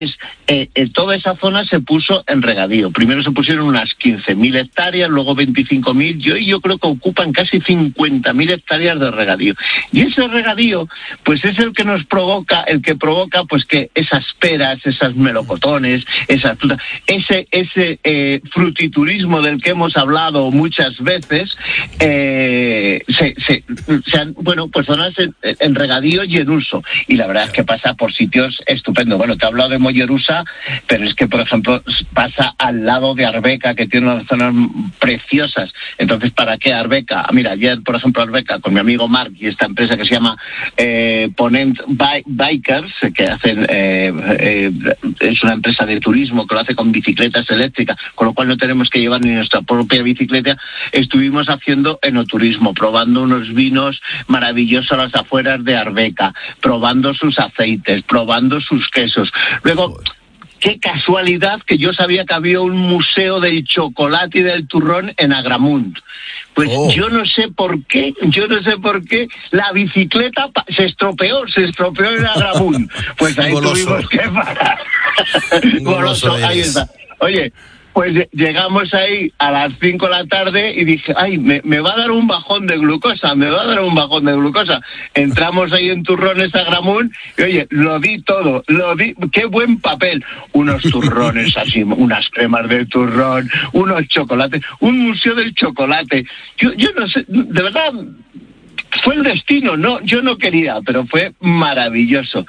Toda esa zona se puso en regadío. Primero se pusieron unas 15.000 hectáreas, luego 25.000, yo creo que ocupan casi 50.000 hectáreas de regadío. Y ese regadío, pues es el que provoca pues que esas peras, esas melocotones, esas frutas, ese frutiturismo del que hemos hablado muchas veces, sean, pues zonas en regadío y en uso. Y la verdad es que pasa por sitios estupendos. Bueno, te he hablado de Mollerusa, pero es que, por ejemplo, pasa al lado de Arbeca, que tiene unas zonas preciosas. Entonces, ¿para qué Arbeca? Mira, ayer, por ejemplo, Arbeca, con mi amigo Marc y esta empresa que se llama Ponent Bikers, que hacen, es una empresa de turismo que lo hace con bicicletas eléctricas, con lo cual no tenemos que llevar ni nuestra propia bicicleta. Estuvimos haciendo enoturismo, probando unos vinos maravillosos a las afueras de Arbeca, probando sus aceites, probando sus quesos. Luego, qué casualidad que yo sabía que había un museo del chocolate y del turrón en Agramunt. Pues yo no sé por qué la bicicleta se estropeó en Agramunt. Pues ahí tuvimos que parar. Goloso, ahí está. Oye, pues llegamos ahí a las 5 de la tarde y dije, me va a dar un bajón de glucosa. Entramos ahí en Turrones Agramunt y oye, lo di todo, qué buen papel. Unos turrones así, unas cremas de turrón, unos chocolates, un museo del chocolate. Yo no sé, de verdad, fue el destino, yo no quería, pero fue maravilloso.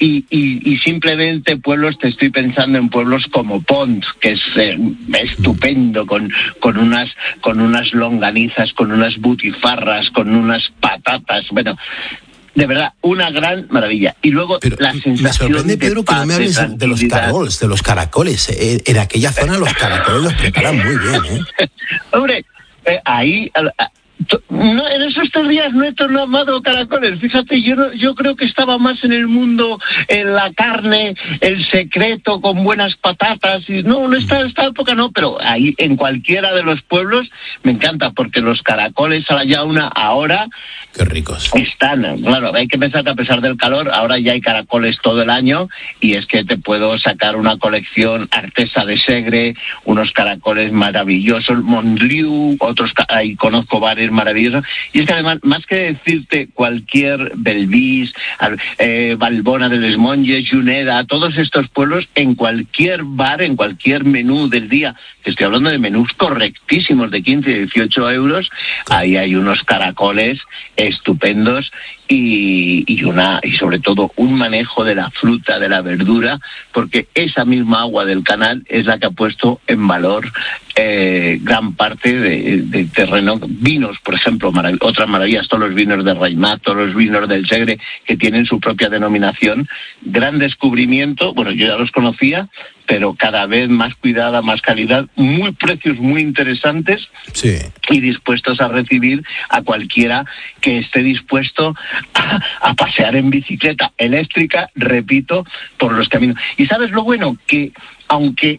Y simplemente pueblos, te estoy pensando en pueblos como Pont, que es estupendo, con unas longanizas, con unas butifarras, con unas patatas, bueno, de verdad, una gran maravilla. Y luego la sensación. Me sorprende, Pedro, que no me hables de los caracoles. En aquella zona los caracoles los preparan muy bien, ¿eh? Hombre, ahí. No, en esos 3 días no he tomado caracoles. Fíjate, yo creo que estaba más en el mundo, en la carne, el secreto con buenas patatas. Y no, esta época no, pero ahí en cualquiera de los pueblos me encanta, porque los caracoles a la yauna ahora, qué ricos están. Claro, hay que pensar que a pesar del calor, ahora ya hay caracoles todo el año, y es que te puedo sacar una colección Artesa de Segre, unos caracoles maravillosos, Montliu, otros, ahí conozco varios maravillosos. Y es que además, más que decirte cualquier Belvis, Valbona de les Monges, Juneda, todos estos pueblos, en cualquier bar, en cualquier menú del día, te estoy hablando de menús correctísimos de 15 y 18 euros, ahí hay unos caracoles estupendos y sobre todo un manejo de la fruta, de la verdura, porque esa misma agua del canal es la que ha puesto en valor gran parte de terreno. Vinos, por ejemplo, otras maravillas, todos los vinos de Raimat, todos los vinos del Segre, que tienen su propia denominación. Gran descubrimiento, bueno, yo ya los conocía, pero cada vez más cuidada, más calidad, precios muy interesantes, sí, y dispuestos a recibir a cualquiera que esté dispuesto a pasear en bicicleta eléctrica, repito, por los caminos. Y ¿sabes lo bueno? Que aunque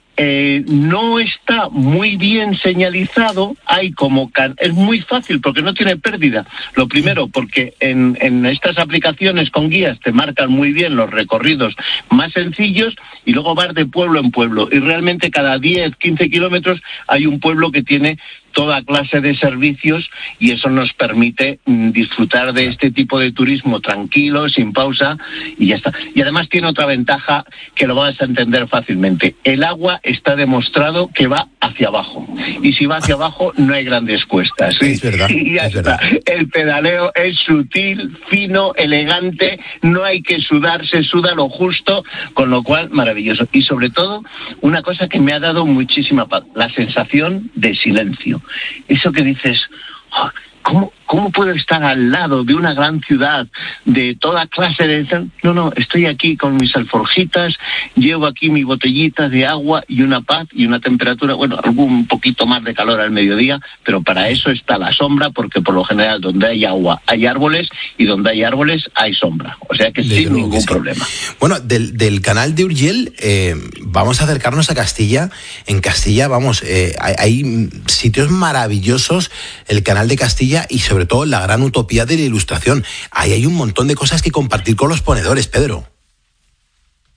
no está muy bien señalizado, es muy fácil porque no tiene pérdida. Lo primero, porque en estas aplicaciones con guías te marcan muy bien los recorridos más sencillos, y luego vas de pueblo en pueblo, y realmente cada 10, 15 kilómetros hay un pueblo que tiene toda clase de servicios, y eso nos permite disfrutar de este tipo de turismo tranquilo, sin pausa, y ya está. Y además tiene otra ventaja que lo vas a entender fácilmente. El agua está demostrado que va hacia abajo, y si va hacia abajo no hay grandes cuestas, ¿sí? Es verdad, y ya es está. verdad. El pedaleo es sutil, fino, elegante, no hay que sudar, se suda lo justo, con lo cual maravilloso. Y sobre todo, una cosa que me ha dado muchísima paz, la sensación de silencio. Eso que dices, ¿cómo puedo estar al lado de una gran ciudad, de toda clase de... No, estoy aquí con mis alforjitas, llevo aquí mi botellita de agua y una paz y una temperatura, bueno, algún poquito más de calor al mediodía, pero para eso está la sombra, porque por lo general donde hay agua hay árboles, y donde hay árboles hay sombra, o sea que sin ningún problema. Bueno, del canal de Urgell vamos a acercarnos a Castilla. En Castilla, hay sitios maravillosos, el canal de Castilla, y sobre todo la gran utopía de la Ilustración. Ahí hay un montón de cosas que compartir con los ponedores, Pedro.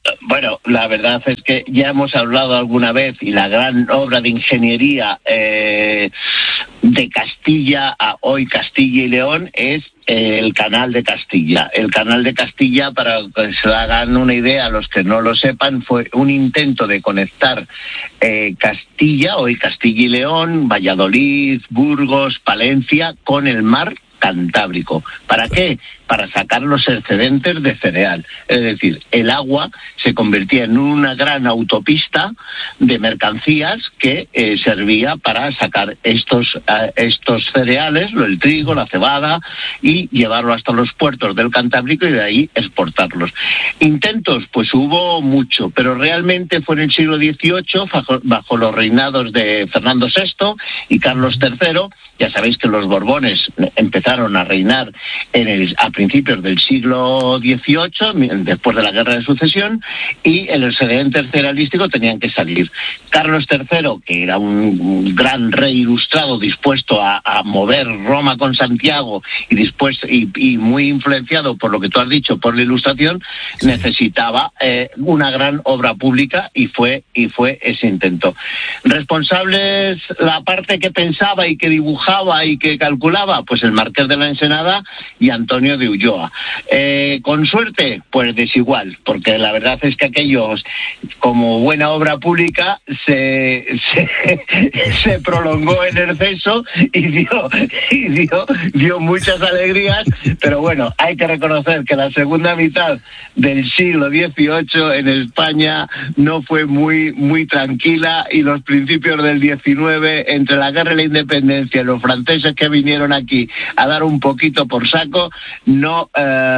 Bueno, la verdad es que ya hemos hablado alguna vez y la gran obra de ingeniería de Castilla a hoy Castilla y León es el Canal de Castilla. El Canal de Castilla, para que se hagan una idea a los que no lo sepan, fue un intento de conectar Castilla, hoy Castilla y León, Valladolid, Burgos, Palencia, con el mar Cantábrico. ¿Para qué? Para sacar los excedentes de cereal. Es decir, el agua se convertía en una gran autopista de mercancías que servía para sacar estos cereales, el trigo, la cebada, y llevarlo hasta los puertos del Cantábrico y de ahí exportarlos. Intentos, pues hubo mucho, pero realmente fue en el siglo XVIII, bajo los reinados de Fernando VI y Carlos III. Ya sabéis que los Borbones empezaron a reinar a principios del siglo XVIII, después de la Guerra de Sucesión, y el excedente cerealístico tenían que salir. Carlos III, que era un gran rey ilustrado, dispuesto a mover Roma con Santiago y muy influenciado por lo que tú has dicho, por la Ilustración, sí, necesitaba una gran obra pública y fue ese intento. Responsables, la parte que pensaba y que dibujaba y que calculaba, pues el Marqués de la Ensenada y Antonio de Ulloa. Con suerte, pues desigual, porque la verdad es que aquellos, como buena obra pública, se prolongó en exceso y dio muchas alegrías, pero bueno, hay que reconocer que la segunda mitad del siglo XVIII en España no fue muy tranquila, y los principios del XIX, entre la guerra y la independencia y los franceses que vinieron aquí a dar un poquito por saco, no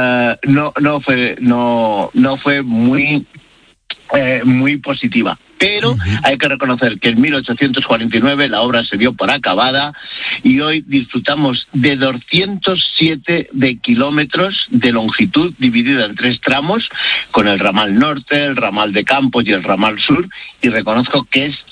fue muy positiva. Pero hay que reconocer que en 1849 la obra se dio por acabada y hoy disfrutamos de 207 de kilómetros de longitud dividida en 3 tramos, con el ramal norte, el ramal de Campos y el ramal sur, y reconozco que es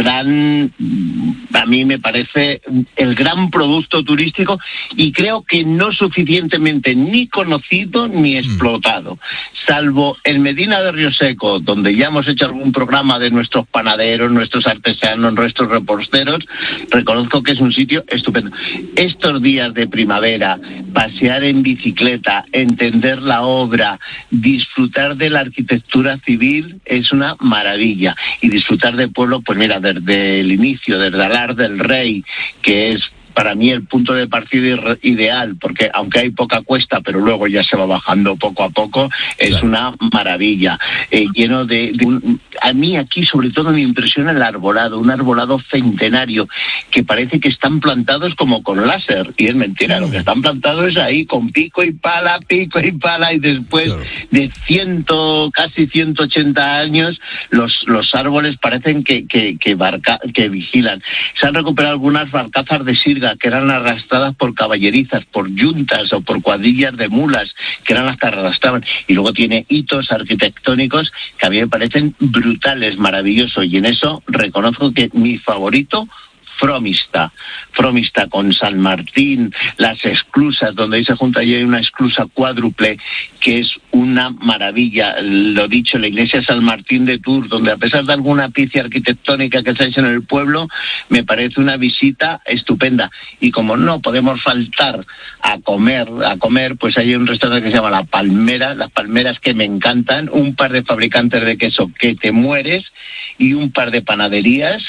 a mí me parece el gran producto turístico, y creo que no suficientemente ni conocido ni explotado, salvo el Medina de Río Seco, donde ya hemos hecho algún programa de nuestros panaderos, nuestros artesanos, nuestros reposteros. Reconozco que es un sitio estupendo. Estos días de primavera, pasear en bicicleta, entender la obra, disfrutar de la arquitectura civil es una maravilla. Y disfrutar de pueblo, pues mira, desde el inicio, desde Alar del Rey, que es para mí el punto de partida ideal, porque aunque hay poca cuesta, pero luego ya se va bajando poco a poco, es claro, una maravilla. Lleno a mí aquí sobre todo me impresiona el arbolado, un arbolado centenario, que parece que están plantados como con láser, y es mentira, lo que están plantados es ahí con pico y pala, y después claro, de casi 180 años, los árboles parecen que vigilan. Se han recuperado algunas barcazas de sirga que eran arrastradas por caballerizas, por yuntas o por cuadrillas de mulas, que eran las que arrastraban. Y luego tiene hitos arquitectónicos que a mí me parecen brutales, maravillosos. Y en eso reconozco que mi favorito, Fromista con San Martín, las esclusas, donde ahí se junta, y hay una esclusa cuádruple que es una maravilla. Lo dicho, la iglesia de San Martín de Tours, donde a pesar de alguna picia arquitectónica que se ha hecho en el pueblo, me parece una visita estupenda. Y como no podemos faltar a comer, pues hay un restaurante que se llama La Palmera, las palmeras que me encantan, un par de fabricantes de queso que te mueres, y un par de panaderías,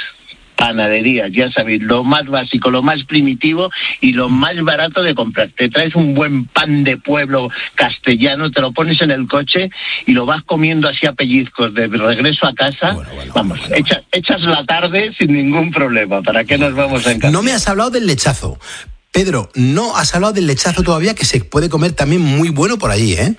ya sabéis, lo más básico, lo más primitivo y lo más barato de comprar. Te traes un buen pan de pueblo castellano, te lo pones en el coche y lo vas comiendo así a pellizcos de regreso a casa. Echas la tarde sin ningún problema. ¿Para qué nos vamos a encantar? No me has hablado del lechazo. Pedro, no has hablado del lechazo todavía, que se puede comer también muy bueno por allí, ¿eh?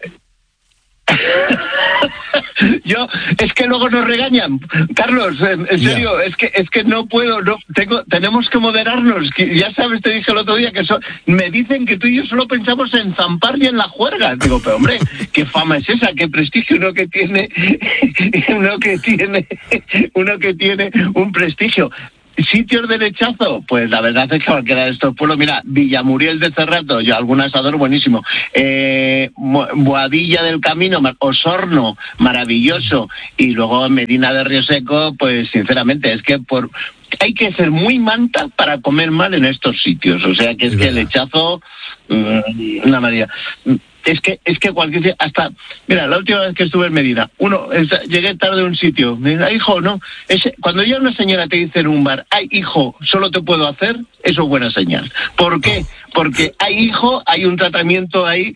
Es que luego nos regañan, Carlos, en serio, es que no puedo, tenemos que moderarnos. Ya sabes, te dije el otro día que me dicen que tú y yo solo pensamos en zampar y en la juerga. Digo, pero hombre, ¿qué fama es esa? ¿Qué prestigio uno que tiene un prestigio? Sitios de lechazo, pues la verdad es que cualquiera de estos pueblos, mira, Villamuriel de Cerrato, yo algún asador buenísimo, Boadilla del Camino, Osorno, maravilloso, y luego Medina de Río Seco, pues sinceramente es que hay que ser muy manta para comer mal en estos sitios, o sea que es que el lechazo, una maravilla. Es que cualquier día, hasta, mira, la última vez que estuve en Medina, llegué tarde a un sitio, me dice, hijo, no, cuando ya una señora te dice en un bar, ay, hijo, solo te puedo hacer, eso es buena señal. ¿Por qué? Porque hay un tratamiento ahí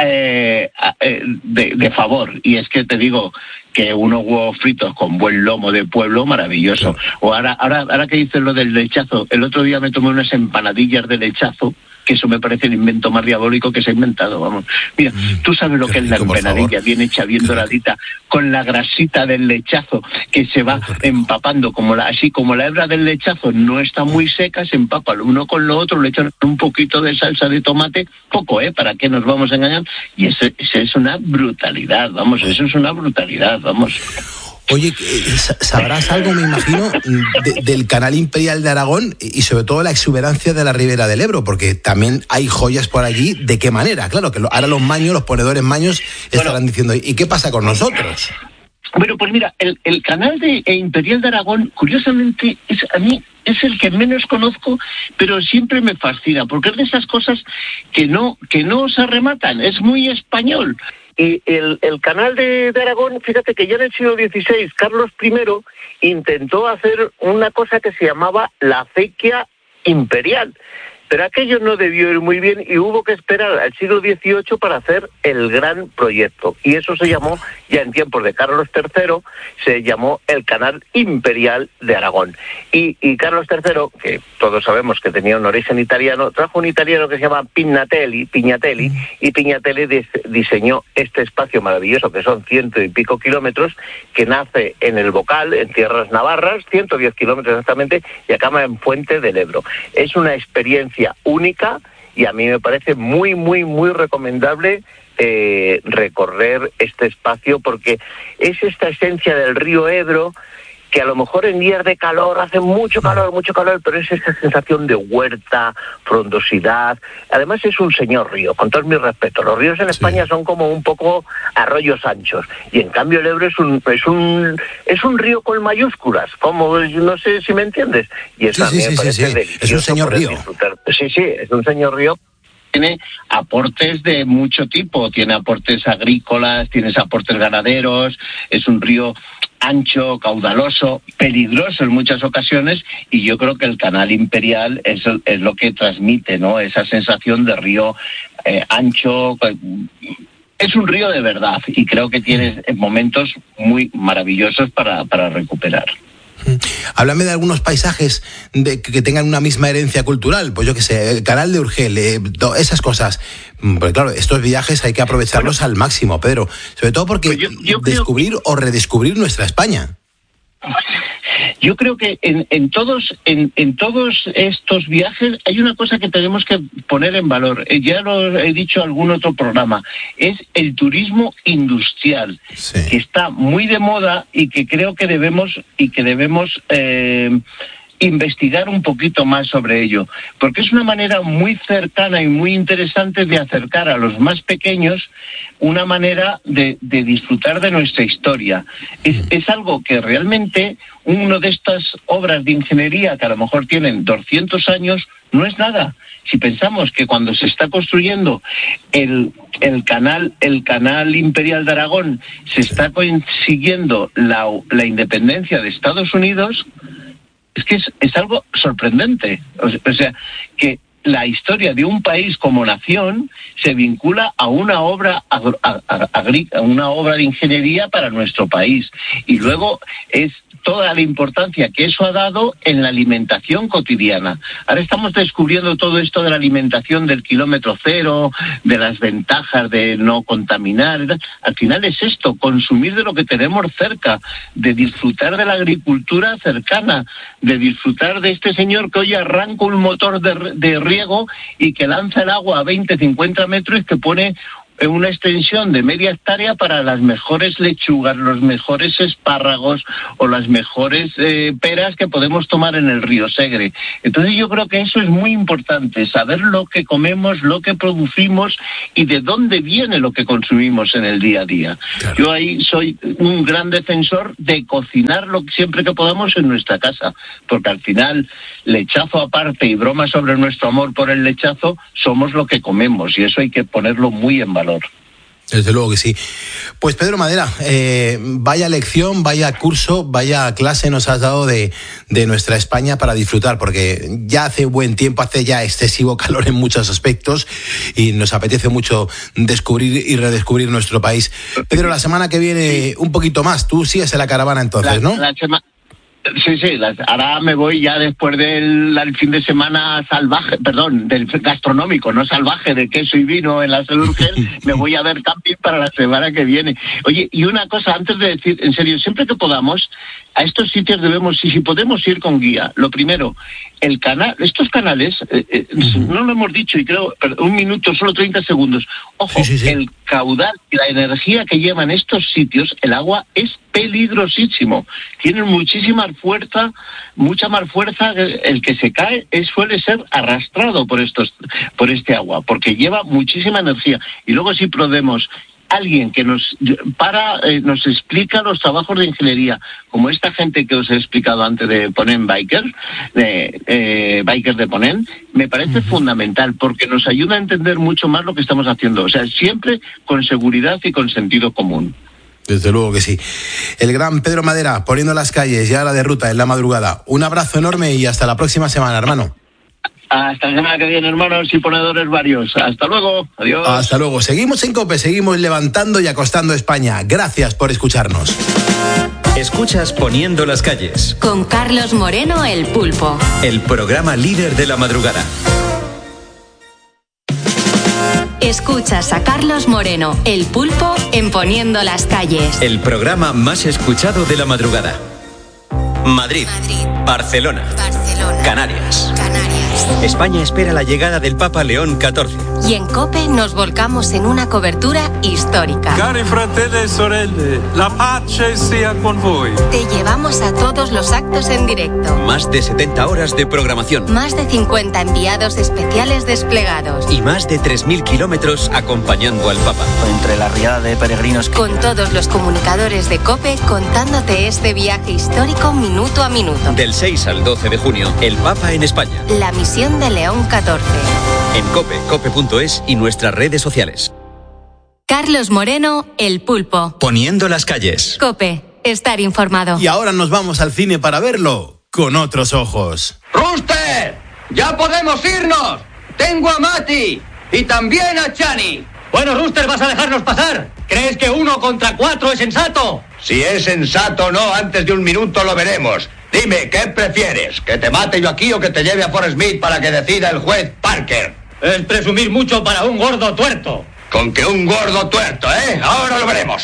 de favor, y es que te digo que unos huevos fritos con buen lomo de pueblo, maravilloso. O ahora que dices lo del lechazo, el otro día me tomé unas empanadillas de lechazo, que eso me parece el invento más diabólico que se ha inventado, vamos. Mira, tú sabes lo que es la empanadilla, bien hecha, bien doradita, con la grasita del lechazo, que se va empapando, así como la hebra del lechazo no está muy seca, se empapa lo uno con lo otro, le echan un poquito de salsa de tomate, poco, ¿para qué nos vamos a engañar? Y eso es una brutalidad, vamos, eso es una brutalidad, vamos. Oye, sabrás algo, me imagino, del Canal Imperial de Aragón y sobre todo la exuberancia de la Ribera del Ebro, porque también hay joyas por allí. ¿De qué manera? Claro, que ahora los ponedores maños estarán diciendo, ¿y qué pasa con nosotros? Bueno, pues mira, el canal de Imperial de Aragón, curiosamente, a mí es el que menos conozco, pero siempre me fascina, porque es de esas cosas que no se rematan, es muy español. Y el canal de Aragón, fíjate que ya en el siglo XVI, Carlos I intentó hacer una cosa que se llamaba la acequia imperial. Pero aquello no debió ir muy bien y hubo que esperar al siglo XVIII para hacer el gran proyecto. Y eso se llamó, ya en tiempos de Carlos III, se llamó el Canal Imperial de Aragón. Y Carlos III, que todos sabemos que tenía un origen italiano, trajo un italiano que se llama Pignatelli, y Pignatelli diseñó este espacio maravilloso, que son 100 y pico kilómetros, que nace en el Bocal, en tierras navarras, 110 kilómetros exactamente, y acaba en Fuente del Ebro. Es una experiencia única y a mí me parece muy, muy, muy recomendable recorrer este espacio, porque es esta esencia del río Ebro que a lo mejor en días de calor hace mucho calor, pero es esa sensación de huerta, frondosidad. Además es un señor río, con todos mis respetos. Los ríos en España son como un poco arroyos anchos, y en cambio el Ebro es un río con mayúsculas, como, no sé si me entiendes. Y eso a mí me parece delicioso. Es un señor río. Sí, es un señor río. Tiene aportes de mucho tipo, tiene aportes agrícolas, tiene aportes ganaderos, es un río ancho, caudaloso, peligroso en muchas ocasiones, y yo creo que el Canal Imperial es lo que transmite, ¿no? Esa sensación de río ancho. Es un río de verdad y creo que tiene momentos muy maravillosos para recuperar. Háblame de algunos paisajes que tengan una misma herencia cultural, pues yo qué sé, el Canal de Urgel, esas cosas. Pues claro, estos viajes hay que aprovecharlos al máximo, Pedro, sobre todo porque yo descubrir o redescubrir nuestra España. Yo creo que en todos estos viajes hay una cosa que tenemos que poner en valor. Ya lo he dicho en algún otro programa. Es el turismo industrial, sí, que está muy de moda y que creo que debemos investigar un poquito más sobre ello, porque es una manera muy cercana y muy interesante de acercar a los más pequeños una manera de disfrutar de nuestra historia. Es algo que realmente una de estas obras de ingeniería que a lo mejor tienen 200 años no es nada. Si pensamos que cuando se está construyendo el canal Imperial de Aragón se está consiguiendo la independencia de Estados Unidos, es que es algo sorprendente. O sea, que la historia de un país como nación se vincula a una obra una obra de ingeniería para nuestro país. Y luego es toda la importancia que eso ha dado en la alimentación cotidiana. Ahora estamos descubriendo todo esto de la alimentación del kilómetro cero, de las ventajas de no contaminar. Al final es esto, consumir de lo que tenemos cerca, de disfrutar de la agricultura cercana, de disfrutar de este señor que hoy arranca un motor de riego y que lanza el agua a 20, 50 metros, que pone una extensión de media hectárea para las mejores lechugas, los mejores espárragos o las mejores peras que podemos tomar en el río Segre. Entonces yo creo que eso es muy importante, saber lo que comemos, lo que producimos y de dónde viene lo que consumimos en el día a día. Claro. Yo ahí soy un gran defensor de cocinarlo siempre que podamos en nuestra casa, porque al final, lechazo aparte y broma sobre nuestro amor por el lechazo, somos lo que comemos y eso hay que ponerlo muy en valor. Desde luego que sí. Pues Pedro Madera, vaya lección, vaya curso, vaya clase nos has dado de nuestra España para disfrutar, porque ya hace buen tiempo, hace ya excesivo calor en muchos aspectos y nos apetece mucho descubrir y redescubrir nuestro país. Pedro, la semana que viene un poquito más, tú sigues en la caravana entonces, ¿no? Sí, ahora me voy ya después del fin de semana salvaje, del gastronómico, no salvaje, de queso y vino en la Sedurgel, me voy a ver camping para la semana que viene. Oye, y una cosa, antes de decir, en serio, siempre que podamos, a estos sitios debemos, y si podemos ir con guía, lo primero, estos canales, no lo hemos dicho y creo, un minuto, solo 30 segundos, ojo, sí. El caudal y la energía que llevan estos sitios, el agua es peligrosísimo, tienen mucha más fuerza, el que se cae suele ser arrastrado por este agua, porque lleva muchísima energía, y luego si podemos alguien que nos explica los trabajos de ingeniería, como esta gente que os he explicado antes de Ponent Bikers de Ponent, me parece fundamental, porque nos ayuda a entender mucho más lo que estamos haciendo, o sea, siempre con seguridad y con sentido común. Desde luego que sí. El gran Pedro Madera, poniendo las calles ya a la de ruta en la madrugada. Un abrazo enorme y hasta la próxima semana, hermano. Hasta la semana que viene, hermanos y ponedores varios. Hasta luego. Adiós. Hasta luego. Seguimos en COPE, seguimos levantando y acostando España. Gracias por escucharnos. Escuchas Poniendo las calles. Con Carlos Moreno, el Pulpo. El programa líder de la madrugada. Escuchas a Carlos Moreno, el Pulpo, en Poniendo las calles. El programa más escuchado de la madrugada. Madrid. Barcelona. Canarias. España espera la llegada del Papa León XIV. Y en COPE nos volcamos en una cobertura histórica. Cari fratelli e sorelle, la pace sia con voi. Te llevamos a todos los actos en directo. Más de 70 horas de programación. Más de 50 enviados especiales desplegados. Y más de 3.000 kilómetros acompañando al Papa. Entre la riada de peregrinos. Con todos los comunicadores de COPE contándote este viaje histórico minuto a minuto. Del 6 al 12 de junio, el Papa en España. La misión de León XIV. En COPE, cope.es y nuestras redes sociales. Carlos Moreno, el Pulpo. Poniendo las calles. COPE, estar informado. Y ahora nos vamos al cine para verlo con otros ojos. ¡Rooster! ¡Ya podemos irnos! ¡Tengo a Mati! ¡Y también a Chani! Bueno, Rooster, ¿vas a dejarnos pasar? ¿Crees que 1 contra 4 es sensato? Si es sensato o no, antes de un minuto lo veremos. Dime, ¿qué prefieres? ¿Que te mate yo aquí o que te lleve a Forrest Smith para que decida el juez Parker? Es presumir mucho para un gordo tuerto. Con que un gordo tuerto, ¿eh? Ahora lo veremos.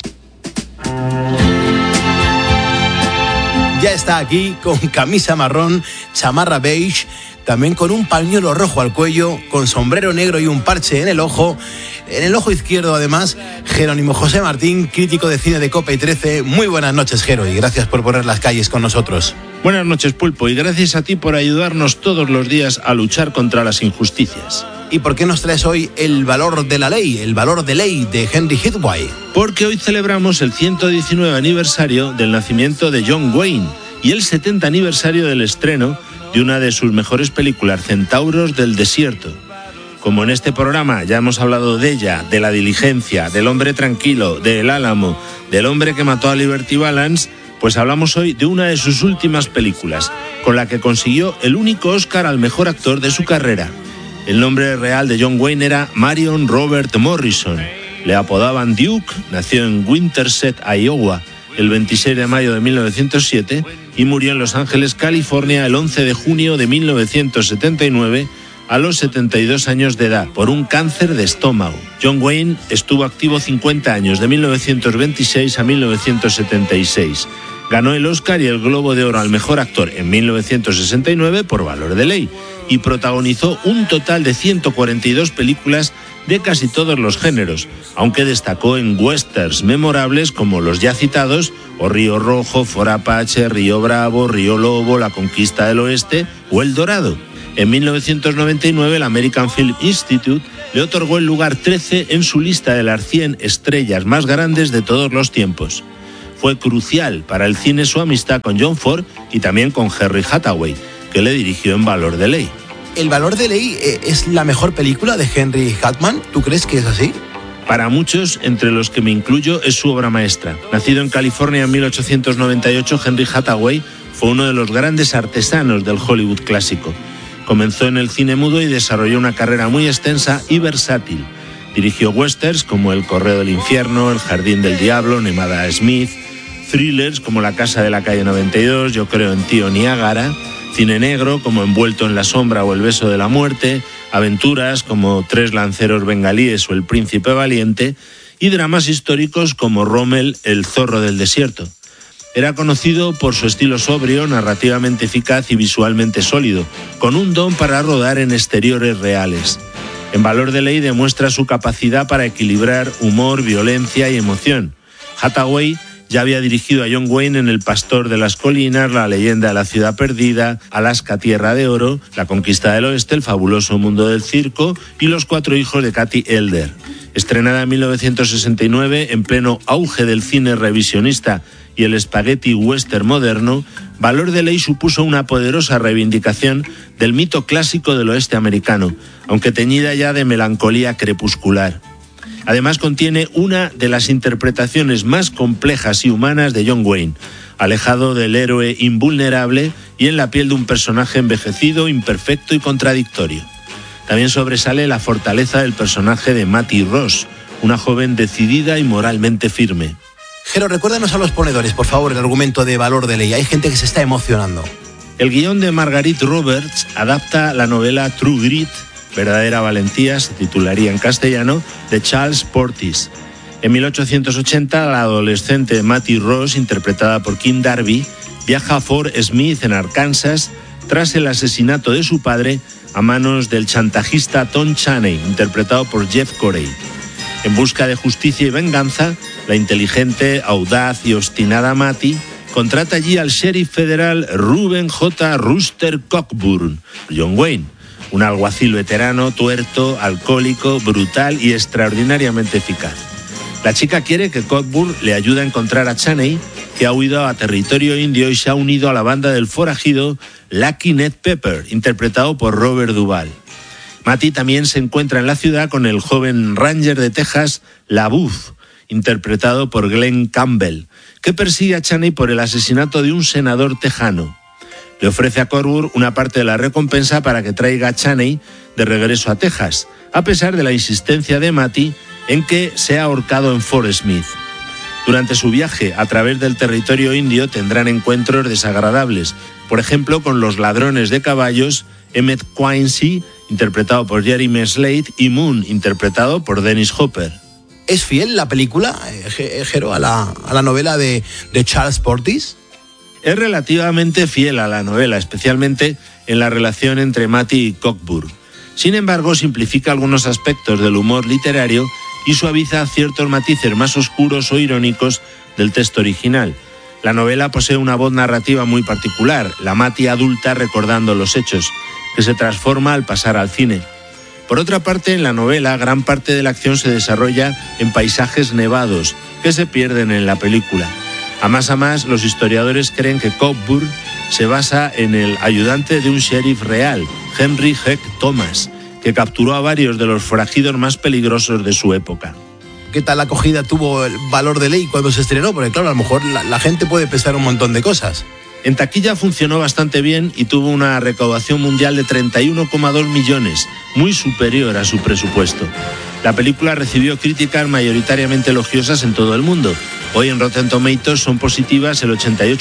Ya está aquí con camisa marrón, chamarra beige, también con un pañuelo rojo al cuello, con sombrero negro y un parche en el ojo izquierdo además, Jerónimo José Martín, crítico de cine de COPE y 13. Muy buenas noches, Jero, y gracias por poner las calles con nosotros. Buenas noches, Pulpo, y gracias a ti por ayudarnos todos los días a luchar contra las injusticias. ¿Y por qué nos traes hoy El valor de la ley, el valor de ley de Henry Hathaway? Porque hoy celebramos el 119 aniversario del nacimiento de John Wayne y el 70 aniversario del estreno de una de sus mejores películas, Centauros del Desierto. Como en este programa ya hemos hablado de ella, de La diligencia, del hombre tranquilo, de El Álamo, del hombre que mató a Liberty Balance, pues hablamos hoy de una de sus últimas películas, con la que consiguió el único Oscar al mejor actor de su carrera. El nombre real de John Wayne era Marion Robert Morrison. Le apodaban Duke, nació en Winterset, Iowa, el 26 de mayo de 1907 y murió en Los Ángeles, California, el 11 de junio de 1979, a los 72 años de edad, por un cáncer de estómago. John Wayne estuvo activo 50 años, de 1926 a 1976. Ganó el Oscar y el Globo de Oro al mejor actor en 1969 por Valor de Ley y protagonizó un total de 142 películas de casi todos los géneros, aunque destacó en westerns memorables como los ya citados, o Río Rojo, Fort Apache, Río Bravo, Río Lobo, La Conquista del Oeste o El Dorado. En 1999 el American Film Institute le otorgó el lugar 13 en su lista de las 100 estrellas más grandes de todos los tiempos. Fue crucial para el cine su amistad con John Ford y también con Henry Hathaway, que le dirigió en Valor de Ley. ¿El Valor de Ley es la mejor película de Henry Hathaway? ¿Tú crees que es así? Para muchos, entre los que me incluyo, es su obra maestra. Nacido en California en 1898, Henry Hathaway fue uno de los grandes artesanos del Hollywood clásico. Comenzó en el cine mudo y desarrolló una carrera muy extensa y versátil. Dirigió westerns como El Correo del Infierno, El Jardín del Diablo, Nemada Smith, thrillers como La Casa de la Calle 92, Yo creo en ti o Niágara, cine negro como Envuelto en la sombra o El beso de la muerte, aventuras como Tres lanceros bengalíes o El príncipe valiente y dramas históricos como Rommel, El zorro del desierto. Era conocido por su estilo sobrio, narrativamente eficaz y visualmente sólido, con un don para rodar en exteriores reales. En Valor de Ley demuestra su capacidad para equilibrar humor, violencia y emoción. Hathaway ya había dirigido a John Wayne en El pastor de las colinas, La leyenda de la ciudad perdida, Alaska tierra de oro, La conquista del oeste, El fabuloso mundo del circo y Los cuatro hijos de Katy Elder. Estrenada en 1969, en pleno auge del cine revisionista y el spaghetti western moderno, Valor de Ley supuso una poderosa reivindicación del mito clásico del oeste americano, aunque teñida ya de melancolía crepuscular. Además contiene una de las interpretaciones más complejas y humanas de John Wayne, alejado del héroe invulnerable y en la piel de un personaje envejecido, imperfecto y contradictorio. También sobresale la fortaleza del personaje de Mattie Ross, una joven decidida y moralmente firme. Jero, recuérdanos a los ponedores, por favor, el argumento de Valor de Ley. Hay gente que se está emocionando. El guión de Marguerite Roberts adapta la novela True Grit, verdadera valentía, se titularía en castellano, de Charles Portis. En 1880, la adolescente Mattie Ross, interpretada por Kim Darby, viaja a Fort Smith, en Arkansas, tras el asesinato de su padre a manos del chantajista Tom Chaney, interpretado por Jeff Corey. En busca de justicia y venganza, la inteligente, audaz y obstinada Mattie contrata allí al sheriff federal Reuben J. Rooster Cockburn, John Wayne, un alguacil veterano, tuerto, alcohólico, brutal y extraordinariamente eficaz. La chica quiere que Cockburn le ayude a encontrar a Chaney, que ha huido a territorio indio y se ha unido a la banda del forajido Lucky Ned Pepper, interpretado por Robert Duvall. Mattie también se encuentra en la ciudad con el joven ranger de Texas, LaBeouf, interpretado por Glenn Campbell, que persigue a Chaney por el asesinato de un senador tejano. Le ofrece a Cockburn una parte de la recompensa para que traiga a Chaney de regreso a Texas, a pesar de la insistencia de Mattie en que sea ahorcado en Fort Smith. Durante su viaje a través del territorio indio tendrán encuentros desagradables, por ejemplo con los ladrones de caballos Emmett Quincy, interpretado por Jeremy Slate, y Moon, interpretado por Dennis Hopper. ¿Es fiel la película, Jero, a la novela de Charles Portis? Es relativamente fiel a la novela, especialmente en la relación entre Mattie y Cockburn. Sin embargo, simplifica algunos aspectos del humor literario y suaviza ciertos matices más oscuros o irónicos del texto original. La novela posee una voz narrativa muy particular, la Mattie adulta recordando los hechos, que se transforma al pasar al cine. Por otra parte, en la novela, gran parte de la acción se desarrolla en paisajes nevados, que se pierden en la película. A más, los historiadores creen que Cockburn se basa en el ayudante de un sheriff real, Henry Heck Thomas, que capturó a varios de los forajidos más peligrosos de su época. ¿Qué tal acogida tuvo el Valor de Ley cuando se estrenó? Porque claro, a lo mejor la gente puede pensar un montón de cosas. En taquilla funcionó bastante bien y tuvo una recaudación mundial de 31,2 millones, muy superior a su presupuesto. La película recibió críticas mayoritariamente elogiosas en todo el mundo. Hoy en Rotten Tomatoes son positivas el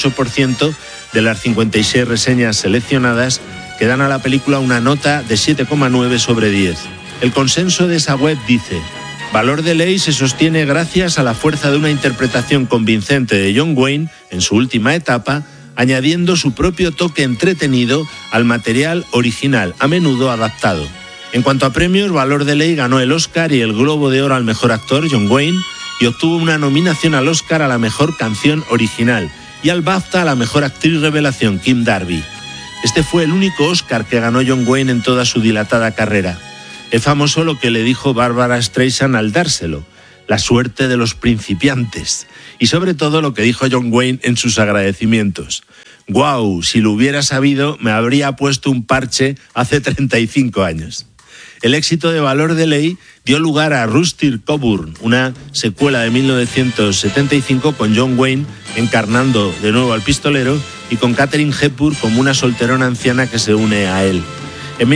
88% de las 56 reseñas seleccionadas, que dan a la película una nota de 7,9 sobre 10. El consenso de esa web dice: Valor de Ley se sostiene gracias a la fuerza de una interpretación convincente de John Wayne en su última etapa, añadiendo su propio toque entretenido al material original, a menudo adaptado. En cuanto a premios, Valor de Ley ganó el Oscar y el Globo de Oro al mejor actor, John Wayne, y obtuvo una nominación al Oscar a la mejor canción original y al BAFTA a la mejor actriz revelación, Kim Darby. Este fue el único Oscar que ganó John Wayne en toda su dilatada carrera. Es famoso lo que le dijo Barbara Streisand al dárselo: la suerte de los principiantes. Y sobre todo lo que dijo John Wayne en sus agradecimientos: «Guau, si lo hubiera sabido, me habría puesto un parche hace 35 años». El éxito de Valor de Ley dio lugar a Rooster Cogburn, una secuela de 1975 con John Wayne encarnando de nuevo al pistolero y con Katharine Hepburn como una solterona anciana que se une a él. En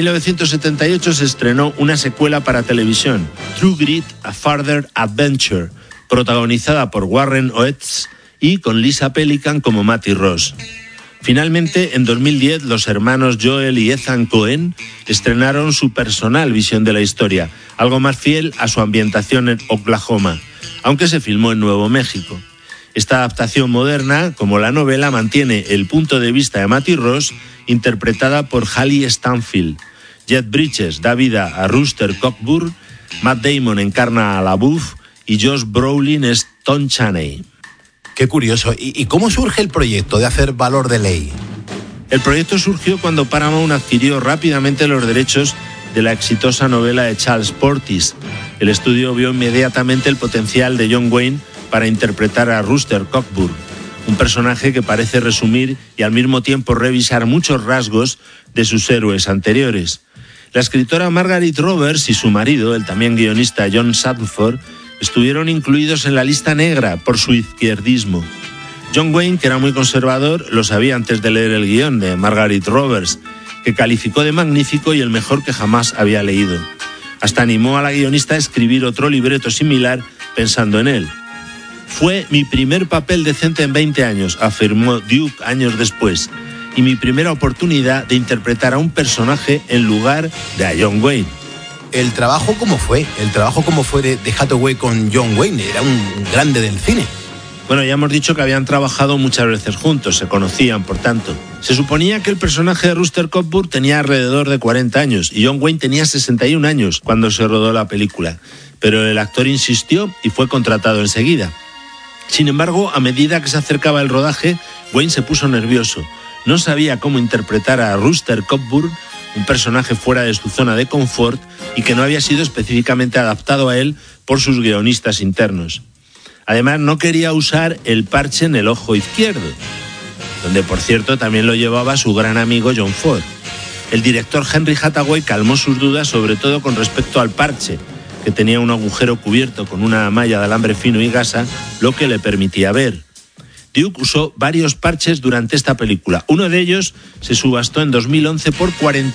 1978 se estrenó una secuela para televisión, True Grit: A Further Adventure, protagonizada por Warren Oates y con Lisa Pelican como Mattie Ross. Finalmente, en 2010, los hermanos Joel y Ethan Coen estrenaron su personal visión de la historia, algo más fiel a su ambientación en Oklahoma, aunque se filmó en Nuevo México. Esta adaptación moderna, como la novela, mantiene el punto de vista de Mattie Ross, interpretada por Haley Stanfield. Jeff Bridges da vida a Rooster Cogburn, Matt Damon encarna a LaBeouf y Josh Brolin es Tom Chaney. Qué curioso. ¿Y cómo surge el proyecto de hacer Valor de Ley? El proyecto surgió cuando Paramount adquirió rápidamente los derechos de la exitosa novela de Charles Portis. El estudio vio inmediatamente el potencial de John Wayne para interpretar a Rooster Cogburn, un personaje que parece resumir y al mismo tiempo revisar muchos rasgos de sus héroes anteriores. La escritora Margaret Roberts y su marido, el también guionista John Sandford, estuvieron incluidos en la lista negra por su izquierdismo. John Wayne, que era muy conservador, lo sabía antes de leer el guión de Margaret Roberts, que calificó de magnífico y el mejor que jamás había leído. Hasta animó a la guionista a escribir otro libreto similar pensando en él. «Fue mi primer papel decente en 20 años», afirmó Duke años después, «y mi primera oportunidad de interpretar a un personaje en lugar de a John Wayne». ¿El trabajo cómo fue? ¿El trabajo cómo fue de Hathaway con John Wayne? Era un grande del cine. Bueno, ya hemos dicho que habían trabajado muchas veces juntos, se conocían, por tanto. Se suponía que el personaje de Rooster Cogburn tenía alrededor de 40 años y John Wayne tenía 61 años cuando se rodó la película, pero el actor insistió y fue contratado enseguida. Sin embargo, a medida que se acercaba el rodaje, Wayne se puso nervioso. No sabía cómo interpretar a Rooster Cogburn, un personaje fuera de su zona de confort y que no había sido específicamente adaptado a él por sus guionistas internos. Además, no quería usar el parche en el ojo izquierdo, donde, por cierto, también lo llevaba su gran amigo John Ford. El director Henry Hathaway calmó sus dudas, sobre todo con respecto al parche, que tenía un agujero cubierto con una malla de alambre fino y gasa, lo que le permitía ver. Duke usó varios parches durante esta película. Uno de ellos se subastó en 2011 por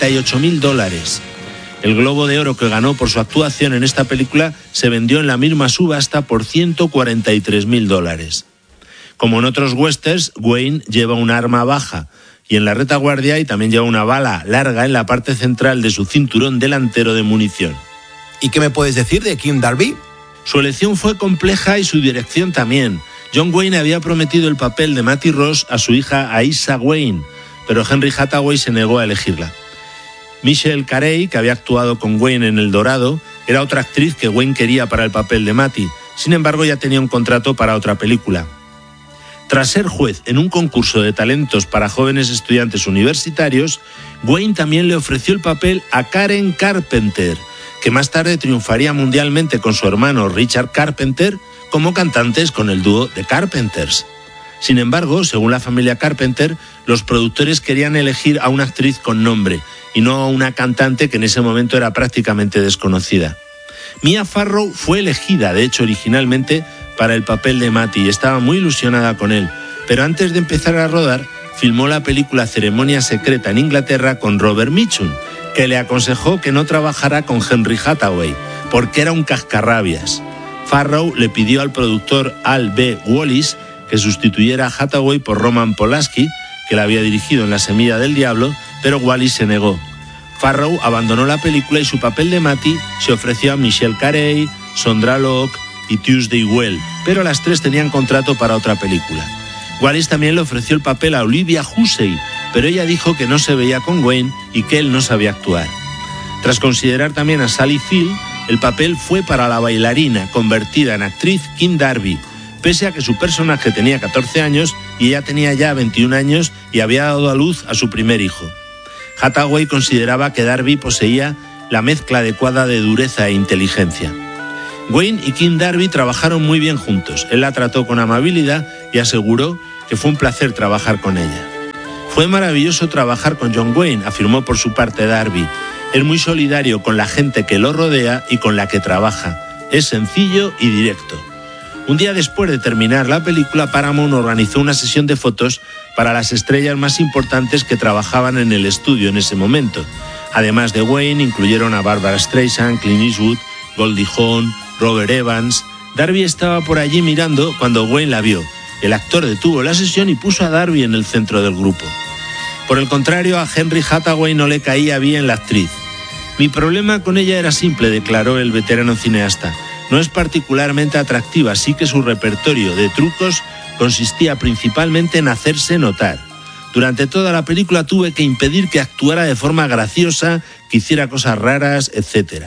$48.000. El Globo de Oro que ganó por su actuación en esta película se vendió en la misma subasta por $143.000. Como en otros westerns, Wayne lleva un arma baja y en la retaguardia y también lleva una bala larga en la parte central de su cinturón delantero de munición. ¿Y qué me puedes decir de Kim Darby? Su elección fue compleja y su dirección también. John Wayne había prometido el papel de Mattie Ross a su hija Aisha Wayne, pero Henry Hathaway se negó a elegirla. Michelle Carey, que había actuado con Wayne en El Dorado, era otra actriz que Wayne quería para el papel de Mattie. Sin embargo, ya tenía un contrato para otra película. Tras ser juez en un concurso de talentos para jóvenes estudiantes universitarios, Wayne también le ofreció el papel a Karen Carpenter, que más tarde triunfaría mundialmente con su hermano Richard Carpenter como cantantes con el dúo The Carpenters. Sin embargo, según la familia Carpenter, los productores querían elegir a una actriz con nombre y no a una cantante que en ese momento era prácticamente desconocida. Mia Farrow fue elegida, de hecho, originalmente para el papel de Mattie y estaba muy ilusionada con él, pero antes de empezar a rodar, filmó la película Ceremonia Secreta en Inglaterra con Robert Mitchum, que le aconsejó que no trabajara con Henry Hathaway, porque era un cascarrabias. Farrow le pidió al productor Al B. Wallis que sustituyera a Hathaway por Roman Polanski, que la había dirigido en La Semilla del Diablo, pero Wallis se negó. Farrow abandonó la película y su papel de Mattie se ofreció a Michelle Carey, Sondra Locke y Tuesday Well, pero las tres tenían contrato para otra película. Wallis también le ofreció el papel a Olivia Hussey, pero ella dijo que no se veía con Wayne y que él no sabía actuar. Tras considerar también a Sally Field, el papel fue para la bailarina convertida en actriz Kim Darby, pese a que su personaje tenía 14 años y ella tenía ya 21 años y había dado a luz a su primer hijo. Hathaway consideraba que Darby poseía la mezcla adecuada de dureza e inteligencia. Wayne y Kim Darby trabajaron muy bien juntos. Él la trató con amabilidad y aseguró que fue un placer trabajar con ella. Fue maravilloso trabajar con John Wayne, afirmó por su parte Darby. Es muy solidario con la gente que lo rodea y con la que trabaja. Es sencillo y directo. Un día después de terminar la película, Paramount organizó una sesión de fotos para las estrellas más importantes que trabajaban en el estudio en ese momento. Además de Wayne, incluyeron a Barbara Streisand, Clint Eastwood, Goldie Hawn, Robert Evans. Darby estaba por allí mirando cuando Wayne la vio. El actor detuvo la sesión y puso a Darby en el centro del grupo. Por el contrario, a Henry Hathaway no le caía bien la actriz. Mi problema con ella era simple, declaró el veterano cineasta. No es particularmente atractiva, sí que su repertorio de trucos consistía principalmente en hacerse notar. Durante toda la película tuve que impedir que actuara de forma graciosa, que hiciera cosas raras, etc.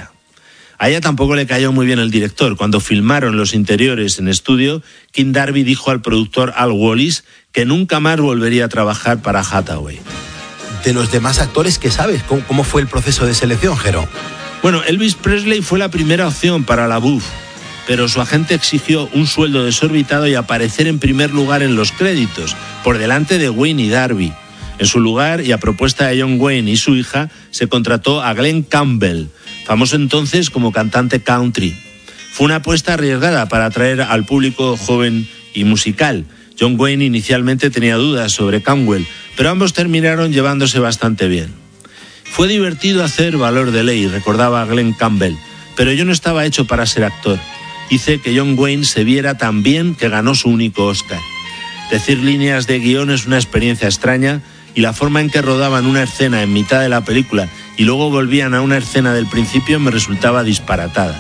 A ella tampoco le cayó muy bien el director. Cuando filmaron los interiores en estudio, Kim Darby dijo al productor Al Wallis que nunca más volvería a trabajar para Hathaway. De los demás actores, ¿qué sabes? ¿Cómo fue el proceso de selección, Jero? Bueno, Elvis Presley fue la primera opción para la BUF, pero su agente exigió un sueldo desorbitado y aparecer en primer lugar en los créditos, por delante de Wayne y Darby. En su lugar, y a propuesta de John Wayne y su hija, se contrató a Glenn Campbell, famoso entonces como cantante country. Fue una apuesta arriesgada para atraer al público joven y musical. John Wayne inicialmente tenía dudas sobre Campbell, pero ambos terminaron llevándose bastante bien. Fue divertido hacer Valor de Ley, recordaba Glenn Campbell, pero yo no estaba hecho para ser actor. Hice que John Wayne se viera tan bien que ganó su único Oscar. Decir líneas de guión es una experiencia extraña y la forma en que rodaban una escena en mitad de la película y luego volvían a una escena del principio me resultaba disparatada.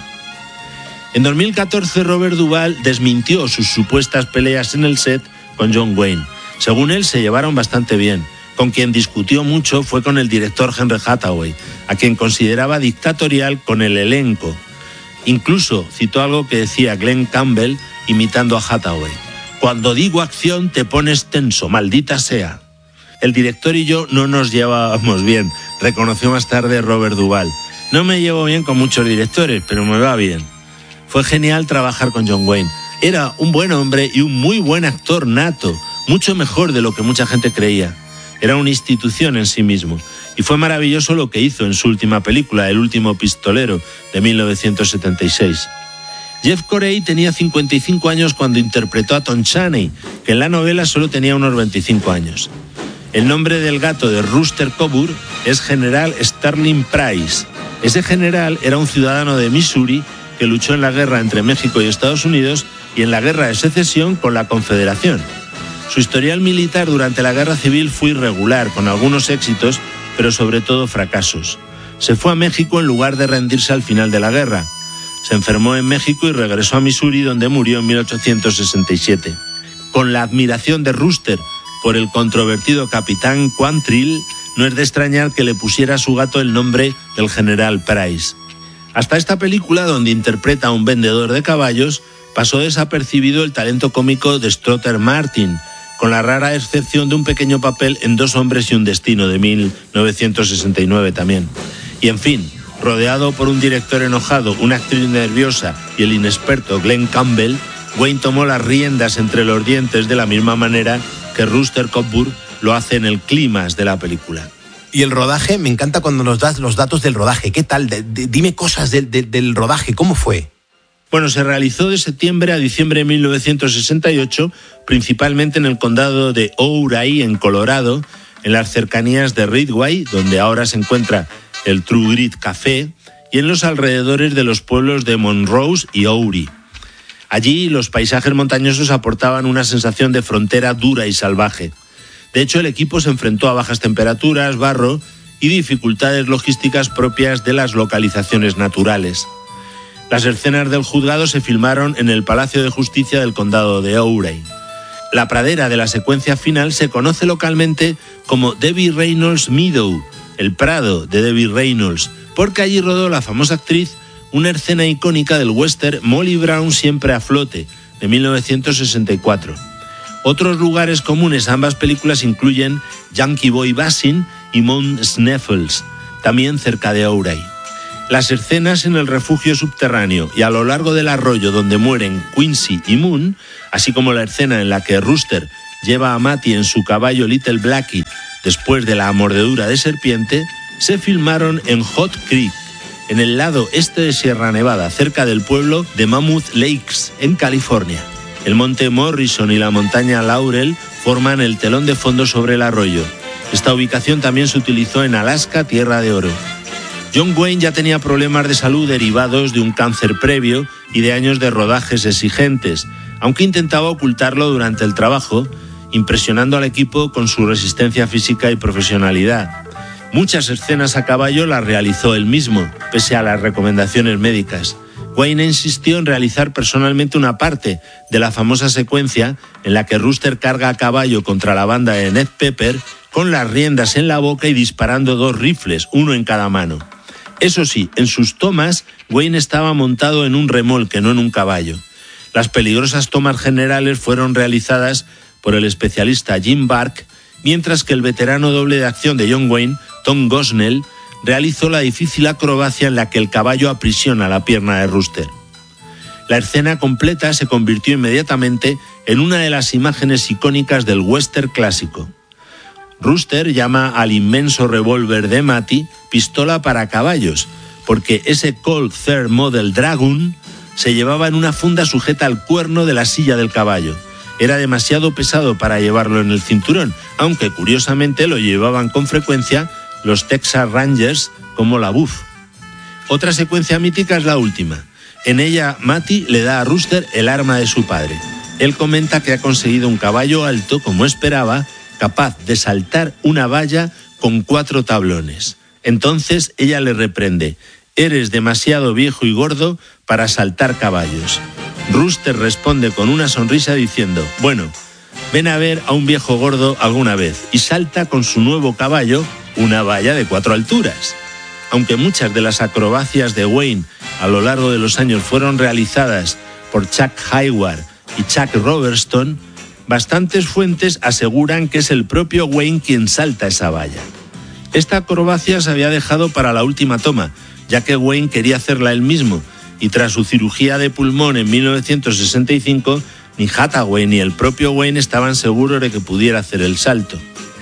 En 2014 Robert Duvall desmintió sus supuestas peleas en el set con John Wayne. Según él se llevaron bastante bien. Con quien discutió mucho fue con el director Henry Hathaway, a quien consideraba dictatorial con el elenco. Incluso citó algo que decía Glenn Campbell imitando a Hathaway. Cuando digo acción te pones tenso, maldita sea. El director y yo no nos llevábamos bien, reconoció más tarde Robert Duvall. No me llevo bien con muchos directores, pero me va bien. Fue genial trabajar con John Wayne. Era un buen hombre y un muy buen actor nato, mucho mejor de lo que mucha gente creía. Era una institución en sí mismo. Y fue maravilloso lo que hizo en su última película, El último pistolero, de 1976. Jeff Corey tenía 55 años cuando interpretó a Tom Chaney, que en la novela solo tenía unos 25 años. El nombre del gato de Rooster Cogburn es General Sterling Price. Ese general era un ciudadano de Missouri que luchó en la guerra entre México y Estados Unidos y en la guerra de secesión con la Confederación. Su historial militar durante la guerra civil fue irregular, con algunos éxitos, pero sobre todo fracasos. Se fue a México en lugar de rendirse al final de la guerra. Se enfermó en México y regresó a Missouri, donde murió en 1867. Con la admiración de Rooster por el controvertido capitán Quantrill, no es de extrañar que le pusiera a su gato el nombre del general Price. Hasta esta película, donde interpreta a un vendedor de caballos, pasó desapercibido el talento cómico de Strother Martin, con la rara excepción de un pequeño papel en Dos hombres y un destino, de 1969 también. Y en fin, rodeado por un director enojado, una actriz nerviosa y el inexperto Glenn Campbell, Wayne tomó las riendas entre los dientes de la misma manera que Rooster Cogburn lo hace en el clímax de la película. Y el rodaje, me encanta cuando nos das los datos del rodaje. ¿Qué tal? Dime cosas del rodaje, ¿cómo fue? Bueno, se realizó de septiembre a diciembre de 1968, principalmente en el condado de Ouray, en Colorado, en las cercanías de Ridgway, donde ahora se encuentra el True Grit Café, y en los alrededores de los pueblos de Monrose y Ouray. Allí los paisajes montañosos aportaban una sensación de frontera dura y salvaje. De hecho, el equipo se enfrentó a bajas temperaturas, barro y dificultades logísticas propias de las localizaciones naturales. Las escenas del juzgado se filmaron en el Palacio de Justicia del Condado de Ouray. La pradera de la secuencia final se conoce localmente como Debbie Reynolds Meadow, El Prado, de Debbie Reynolds, porque allí rodó la famosa actriz una escena icónica del western Molly Brown siempre a flote, de 1964. Otros lugares comunes a ambas películas incluyen Yankee Boy Basin y Mount Snuffles, también cerca de Ouray. Las escenas en el refugio subterráneo y a lo largo del arroyo donde mueren Quincy y Moon, así como la escena en la que Rooster lleva a Matty en su caballo Little Blackie después de la mordedura de serpiente, se filmaron en Hot Creek, en el lado este de Sierra Nevada, cerca del pueblo de Mammoth Lakes, en California. El monte Morrison y la montaña Laurel forman el telón de fondo sobre el arroyo. Esta ubicación también se utilizó en Alaska, Tierra de Oro. John Wayne ya tenía problemas de salud derivados de un cáncer previo y de años de rodajes exigentes, aunque intentaba ocultarlo durante el trabajo, impresionando al equipo con su resistencia física y profesionalidad. Muchas escenas a caballo las realizó él mismo, pese a las recomendaciones médicas. Wayne insistió en realizar personalmente una parte de la famosa secuencia en la que Rooster carga a caballo contra la banda de Ned Pepper con las riendas en la boca y disparando 2 rifles, uno en cada mano. Eso sí, en sus tomas, Wayne estaba montado en un remolque, no en un caballo. Las peligrosas tomas generales fueron realizadas por el especialista Jim Burke, mientras que el veterano doble de acción de John Wayne, Tom Gosnell, realizó la difícil acrobacia en la que el caballo aprisiona la pierna de Rooster. La escena completa se convirtió inmediatamente en una de las imágenes icónicas del western clásico. Rooster llama al inmenso revólver de Matty pistola para caballos, porque ese Colt Third Model Dragoon se llevaba en una funda sujeta al cuerno de la silla del caballo. Era demasiado pesado para llevarlo en el cinturón, aunque curiosamente lo llevaban con frecuencia los Texas Rangers como la Buff. Otra secuencia mítica es la última. En ella, Matty le da a Rooster el arma de su padre. Él comenta que ha conseguido un caballo alto, como esperaba, capaz de saltar una valla con 4 tablones. Entonces ella le reprende: «Eres demasiado viejo y gordo para saltar caballos». Rooster responde con una sonrisa diciendo: «Bueno, ven a ver a un viejo gordo alguna vez», y salta con su nuevo caballo una valla de 4 alturas. Aunque muchas de las acrobacias de Wayne a lo largo de los años fueron realizadas por Chuck Hayward y Chuck Robertson, bastantes fuentes aseguran que es el propio Wayne quien salta esa valla. Esta acrobacia se había dejado para la última toma, ya que Wayne quería hacerla él mismo, y tras su cirugía de pulmón en 1965, ni Hathaway ni el propio Wayne estaban seguros de que pudiera hacer el salto.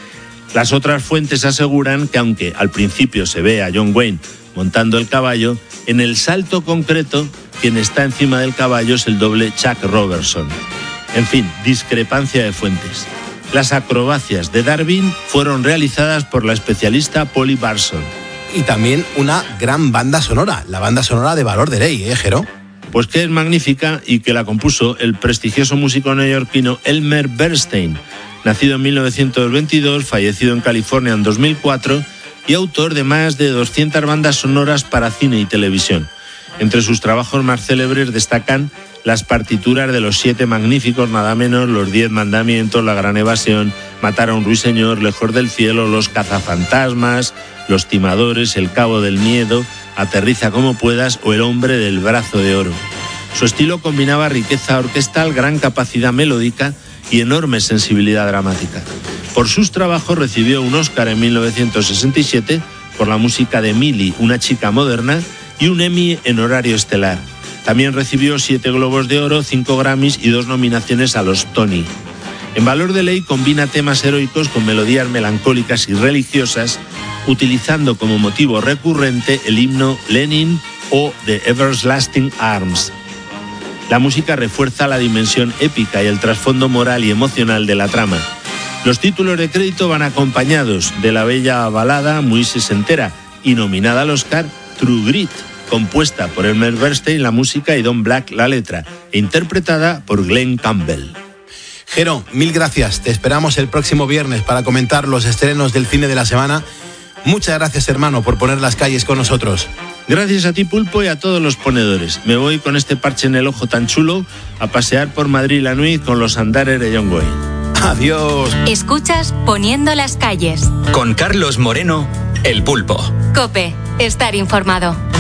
Las otras fuentes aseguran que aunque al principio se ve a John Wayne montando el caballo, en el salto concreto quien está encima del caballo es el doble Chuck Robertson. En fin, discrepancia de fuentes. Las acrobacias de Darwin fueron realizadas por la especialista Polly Barson. Y también una gran banda sonora, la banda sonora de Valor de Ley, Jero. Pues que es magnífica y que la compuso el prestigioso músico neoyorquino Elmer Bernstein, nacido en 1922, fallecido en California en 2004 y autor de más de 200 bandas sonoras para cine y televisión. Entre sus trabajos más célebres destacan las partituras de Los 7 Magníficos, nada menos, Los 10 Mandamientos, La Gran Evasión, Matar a un ruiseñor, Lejos del cielo, Los cazafantasmas, Los timadores, El cabo del miedo, Aterriza como puedas o El hombre del brazo de oro. Su estilo combinaba riqueza orquestal, gran capacidad melódica y enorme sensibilidad dramática. Por sus trabajos recibió un Oscar en 1967 por la música de Millie, una chica moderna, y un Emmy en horario estelar. También recibió 7 Globos de Oro, 5 Grammys y 2 nominaciones a los Tony. En Valor de Ley combina temas heroicos con melodías melancólicas y religiosas, utilizando como motivo recurrente el himno Lenin o The Everlasting Arms. La música refuerza la dimensión épica y el trasfondo moral y emocional de la trama. Los títulos de crédito van acompañados de la bella balada muy sesentera y nominada al Oscar True Grit, compuesta por Elmer Bernstein la música y Don Black la letra, e interpretada por Glenn Campbell. Jero, mil gracias. Te esperamos el próximo viernes para comentar los estrenos del cine de la semana. Muchas gracias, hermano, por poner las calles con nosotros. Gracias a ti, Pulpo, y a todos los ponedores. Me voy con este parche en el ojo tan chulo a pasear por Madrid la nuit con los andares de John Wayne. Adiós. Escuchas Poniendo las calles con Carlos Moreno, El Pulpo. COPE. Estar informado.